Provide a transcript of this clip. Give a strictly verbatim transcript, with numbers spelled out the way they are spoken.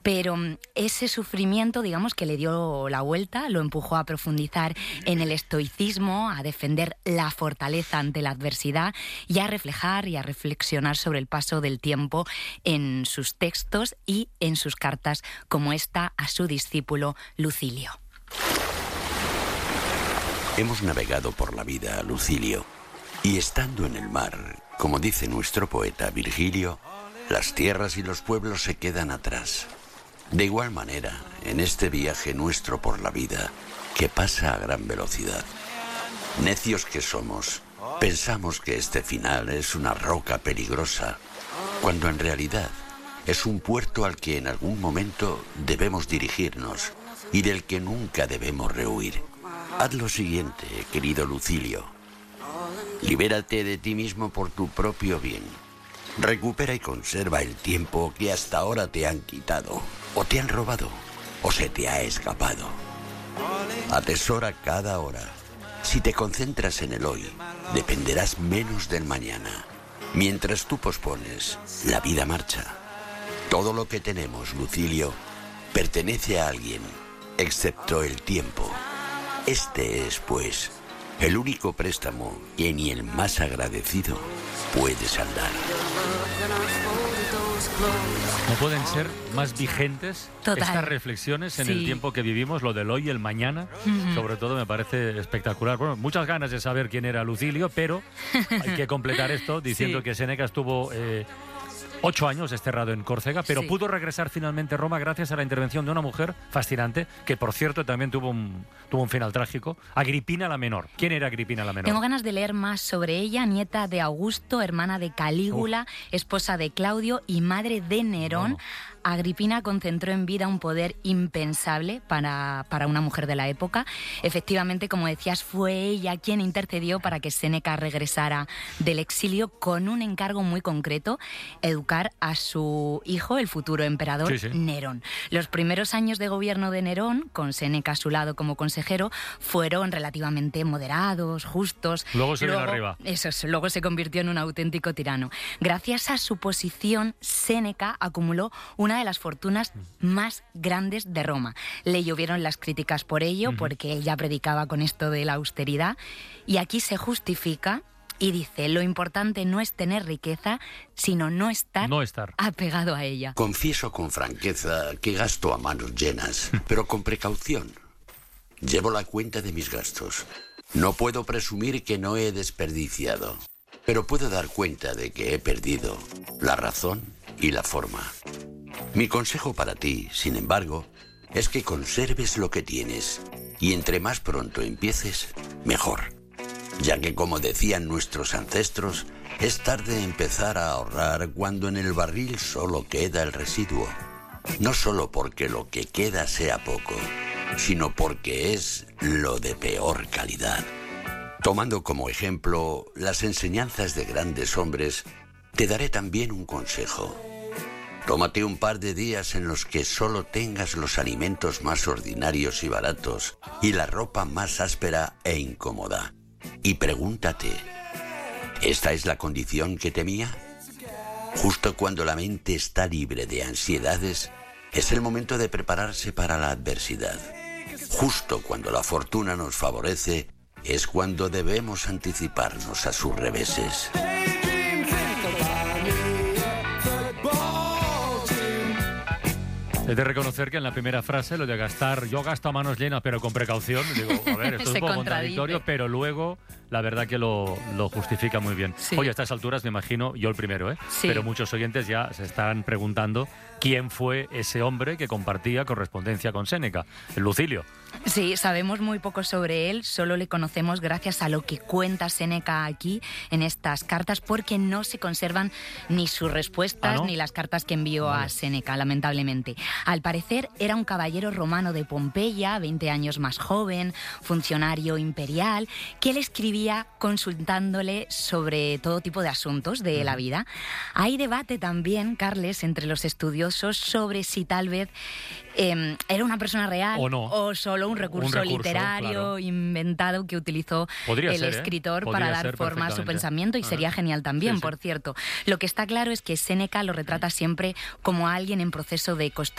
Pero ese sufrimiento, digamos, que le dio la vuelta, lo empujó a profundizar en el estoicismo, a defender la fortaleza ante la adversidad y a reflejar y a reflexionar sobre el paso del tiempo en sus textos y en sus cartas, como esta a su discípulo Lucilio. Hemos navegado por la vida, Lucilio, y estando en el mar, como dice nuestro poeta Virgilio, las tierras y los pueblos se quedan atrás. De igual manera, en este viaje nuestro por la vida, que pasa a gran velocidad, necios que somos, pensamos que este final es una roca peligrosa, cuando en realidad es un puerto al que en algún momento debemos dirigirnos y del que nunca debemos rehuir. Haz lo siguiente, querido Lucilio. Libérate de ti mismo por tu propio bien. Recupera y conserva el tiempo que hasta ahora te han quitado, o te han robado, o se te ha escapado. Atesora cada hora. Si te concentras en el hoy, dependerás menos del mañana. Mientras tú pospones, la vida marcha. Todo lo que tenemos, Lucilio, pertenece a alguien, excepto el tiempo. Este es, pues, el único préstamo que ni el más agradecido puede saldar. No pueden ser más vigentes Total. Estas reflexiones en Sí. el tiempo que vivimos, lo del hoy y el mañana. Uh-huh. Sobre todo me parece espectacular. Bueno, muchas ganas de saber quién era Lucilio, pero hay que completar esto diciendo sí. que Séneca estuvo eh, ocho años desterrado en Córcega, pero sí. pudo regresar finalmente a Roma gracias a la intervención de una mujer fascinante, que por cierto también tuvo un, tuvo un final trágico, Agripina la Menor. ¿Quién era Agripina la Menor? Tengo ganas de leer más sobre ella, nieta de Augusto, hermana de Calígula, Uf. esposa de Claudio y madre de Nerón. No, no. Agripina concentró en vida un poder impensable para, para una mujer de la época. Efectivamente, como decías, fue ella quien intercedió para que Séneca regresara del exilio con un encargo muy concreto: educar a su hijo, el futuro emperador sí, sí. Nerón. Los primeros años de gobierno de Nerón, con Séneca a su lado como consejero, fueron relativamente moderados, justos. Luego se vino arriba. Eso es, luego se convirtió en un auténtico tirano. Gracias a su posición, Séneca acumuló una de las fortunas más grandes de Roma. Le llovieron las críticas por ello, uh-huh. porque él ya predicaba con esto de la austeridad, y aquí se justifica y dice: lo importante no es tener riqueza, sino no estar, no estar apegado a ella. Confieso con franqueza que gasto a manos llenas, pero con precaución. Llevo la cuenta de mis gastos. No puedo presumir que no he desperdiciado, pero puedo dar cuenta de que he perdido la razón y la forma. Mi consejo para ti, sin embargo, es que conserves lo que tienes, y entre más pronto empieces, mejor. Ya que, como decían nuestros ancestros, es tarde empezar a ahorrar cuando en el barril solo queda el residuo. No solo porque lo que queda sea poco, sino porque es lo de peor calidad. Tomando como ejemplo las enseñanzas de grandes hombres, te daré también un consejo. Tómate un par de días en los que solo tengas los alimentos más ordinarios y baratos y la ropa más áspera e incómoda. Y pregúntate, ¿esta es la condición que temía? Justo cuando la mente está libre de ansiedades, es el momento de prepararse para la adversidad. Justo cuando la fortuna nos favorece, es cuando debemos anticiparnos a sus reveses. He de reconocer que en la primera frase, lo de gastar, yo gasto a manos llenas pero con precaución, digo, a ver, esto es un poco contradictorio, pero luego la verdad que lo, lo justifica muy bien. Sí. Oye, a estas alturas me imagino, yo el primero, ¿eh? Sí. Pero muchos oyentes ya se están preguntando quién fue ese hombre que compartía correspondencia con Séneca, el Lucilio. Sí, sabemos muy poco sobre él, solo le conocemos gracias a lo que cuenta Séneca aquí en estas cartas, porque no se conservan ni sus respuestas, ¿Ah, no? ni las cartas que envió vale. a Séneca, lamentablemente. Al parecer era un caballero romano de Pompeya, veinte años más joven, funcionario imperial, que le escribía consultándole sobre todo tipo de asuntos de uh-huh. la vida. Hay debate también, Carles, entre los estudiosos sobre si tal vez eh, era una persona real o, no. o solo un recurso, un recurso literario claro. inventado que utilizó Podría el ser, escritor ¿eh? para dar forma a su pensamiento, y sería genial también, sí, sí. por cierto. Lo que está claro es que Séneca lo retrata siempre como a alguien en proceso de construcción